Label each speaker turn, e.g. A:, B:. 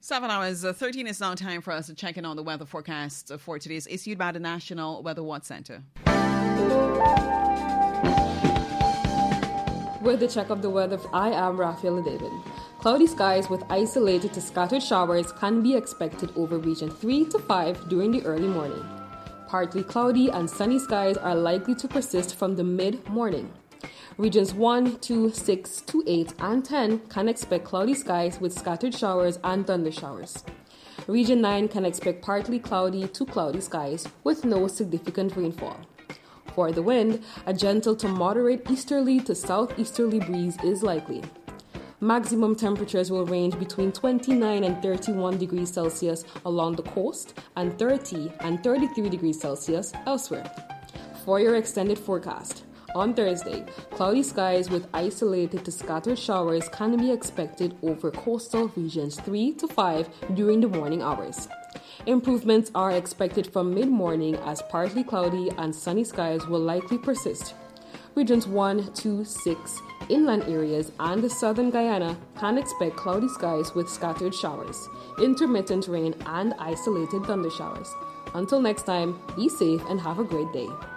A: 7 hours 13 is now time for us to check in on the weather forecast for today's issued by the National Weather Watch Center.
B: With the check of the weather, I am Rafael David. Cloudy skies with isolated to scattered showers can be expected over region 3 to 5 during the early morning. Partly cloudy and sunny skies are likely to persist from the mid-morning. Regions 1, 2, 6, 2, 8, and 10 can expect cloudy skies with scattered showers and thunder showers. Region 9 can expect partly cloudy to cloudy skies with no significant rainfall. For the wind, a gentle to moderate easterly to southeasterly breeze is likely. Maximum temperatures will range between 29 and 31 degrees Celsius along the coast and 30 and 33 degrees Celsius elsewhere. For your extended forecast, on Thursday, cloudy skies with isolated to scattered showers can be expected over coastal regions 3 to 5 during the morning hours. Improvements are expected from mid-morning as partly cloudy and sunny skies will likely persist. Regions 1, 2, 6, inland areas and the southern Guyana can expect cloudy skies with scattered showers, intermittent rain and isolated thunder showers. Until next time, be safe and have a great day.